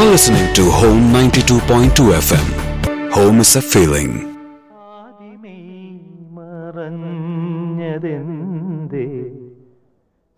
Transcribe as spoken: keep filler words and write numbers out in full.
listening to Home ninety-two point two F M. Home is a feeling. ആദിമേ മറഞ്ഞതെന്തേ